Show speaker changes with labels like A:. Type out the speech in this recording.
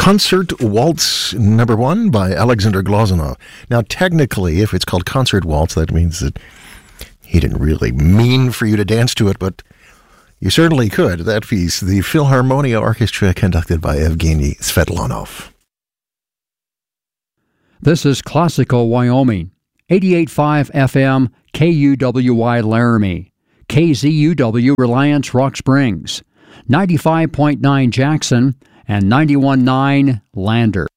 A: Concert Waltz Number 1 by Alexander Glazunov. Now, technically, if it's called Concert Waltz, that means that he didn't really mean for you to dance to it, but you certainly could. That piece, the Philharmonia Orchestra, conducted by Evgeny Svetlanov.
B: This is Classical Wyoming, 88.5 FM, KUWY Laramie, KZUW Reliance Rock Springs, 95.9 Jackson, and 91.9 Lander.